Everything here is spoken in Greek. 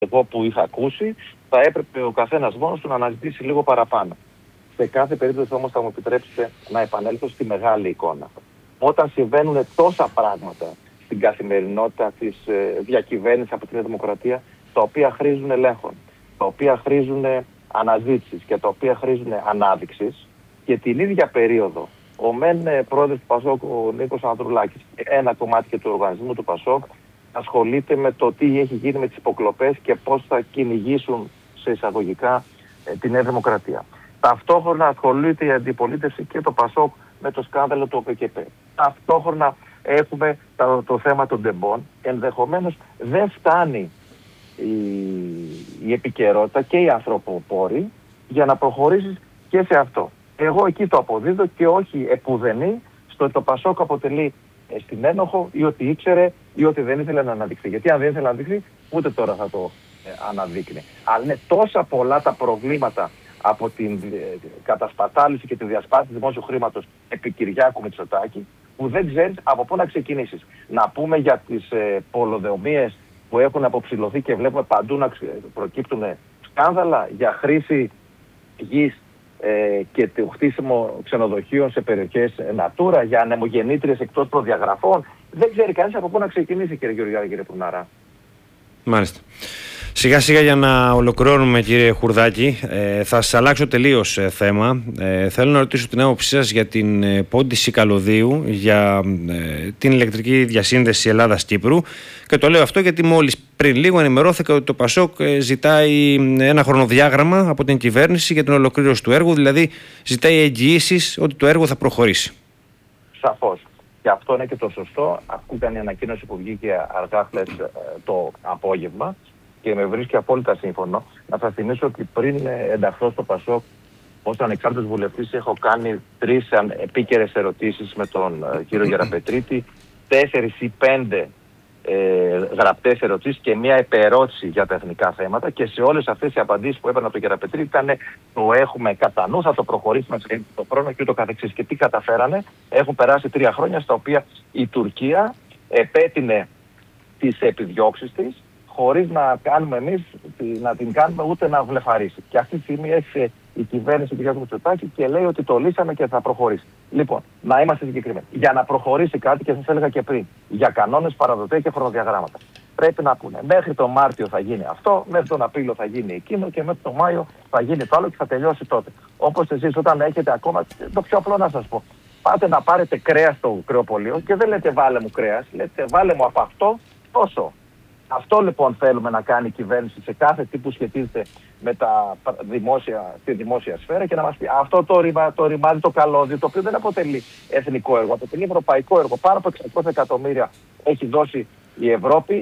εγώ που είχα ακούσει, θα έπρεπε ο καθένας μόνος του να αναζητήσει λίγο παραπάνω. Σε κάθε περίπτωση όμως θα μου επιτρέψετε να επανέλθω στη μεγάλη εικόνα. Όταν συμβαίνουν τόσα πράγματα στην καθημερινότητα της διακυβέρνησης από την Δημοκρατία, τα οποία χρήζουν ελέγχων, τα οποία χρήζουν αναζήτησης και τα οποία χρήζουν ανάδειξης, και την ίδια περίοδο ο μεν πρόεδρος του Πασόκ, ο Νίκος Ανδρουλάκης, ένα κομμάτι και του οργανισμού του Πασόκ, ασχολείται με το τι έχει γίνει με τις υποκλοπές και πώς θα κυνηγήσουν σε εισαγωγικά την Νέα Δημοκρατία. Ταυτόχρονα ασχολείται η αντιπολίτευση και το Πασόκ με το σκάνδαλο του ΟΠΚΠ. Ταυτόχρονα έχουμε το θέμα των τεμπών. Ενδεχομένως δεν φτάνει η επικαιρότητα και οι ανθρωποπόροι για να προχωρήσεις και σε αυτό. Εγώ εκεί το αποδίδω και όχι επουδενή στο ότι το Πασόκ αποτελεί στην ένοχο ή ότι ήξερε ή ότι δεν ήθελε να αναδειχθεί. Γιατί αν δεν ήθελε να αναδειχθεί, ούτε τώρα θα το αναδείκνει. Αλλά είναι τόσα πολλά τα προβλήματα από την κατασπατάληση και τη διασπάθηση δημόσιου χρήματος επί Κυριάκου Μητσοτάκη, που δεν ξέρεις από πού να ξεκινήσεις. Να πούμε για τις πολεοδομίες που έχουν αποψηλωθεί και βλέπουμε παντού να προκύπτουν σκάνδαλα για χρήση γης και το χτίσιμο ξενοδοχείων σε περιοχές Natura, για ανεμογεννήτριες εκτός προδιαγραφών. Δεν ξέρει κανείς από πού να ξεκινήσει, κύριε Γεωργιάδη, κύριε Πουρναρά. Μάλιστα. Σιγά σιγά για να ολοκληρώνουμε, κύριε Χουρδάκη, θα σας αλλάξω τελείως θέμα. Θέλω να ρωτήσω την άποψή σας για την πόντιση καλωδίου, για την ηλεκτρική διασύνδεση Ελλάδας-Κύπρου, και το λέω αυτό γιατί μόλις πριν λίγο ενημερώθηκα ότι το Πασόκ ζητάει ένα χρονοδιάγραμμα από την κυβέρνηση για την ολοκλήρωση του έργου, δηλαδή ζητάει εγγυήσεις ότι το έργο θα προχωρήσει. Σαφώς. Και αυτό είναι και το σωστό. Αυτή ήταν η ανακοίνωση που βγήκε αργά χθες το απόγευμα και με βρίσκει απόλυτα σύμφωνο. Να σας θυμίσω ότι πριν ενταχθώ στο Πασόκ ως ανεξάρτητος βουλευτής έχω κάνει 3 επίκαιρες ερωτήσεις με τον κύριο Γεραπετρίτη, 4 ή 5 γραπτές ερωτήσεις και μία επερώτηση για τα εθνικά θέματα, και σε όλες αυτές οι απαντήσεις που έπαιρνα από τον Γεραπετρίτη ήταν το έχουμε κατά νου, θα το προχωρήσουμε σε το χρόνο και ούτω καθεξής. Και τι καταφέρανε? Έχουν περάσει 3 χρόνια στα οποία η Τουρκία επέτεινε τις επιδιώξεις της, χωρίς να κάνουμε εμείς, να την κάνουμε ούτε να βλεφαρίσει. Και αυτή τη στιγμή έχει η κυβέρνηση του κ. Μητσοτάκη και λέει ότι το λύσαμε και θα προχωρήσει. Λοιπόν, να είμαστε συγκεκριμένοι. Για να προχωρήσει κάτι, και σας έλεγα και πριν, για κανόνες, παραδοτέ και χρονοδιαγράμματα, πρέπει να πούνε μέχρι τον Μάρτιο θα γίνει αυτό, μέχρι τον Απρίλιο θα γίνει εκείνο και μέχρι τον Μάιο θα γίνει το άλλο και θα τελειώσει τότε. Όπως εσείς όταν έχετε ακόμα, το πιο απλό να σας πω, πάτε να πάρετε κρέας στο κρεοπωλείο και δεν λέτε βάλε μου κρέας, λέτε βάλε μου από αυτό τόσο. Αυτό λοιπόν θέλουμε να κάνει η κυβέρνηση σε κάθε τι που σχετίζεται με τη δημόσια σφαίρα, και να μας πει αυτό το ρημάδι, το καλώδιο, το οποίο δεν αποτελεί εθνικό έργο, αποτελεί ευρωπαϊκό έργο. Πάνω από 600 εκατομμύρια έχει δώσει η Ευρώπη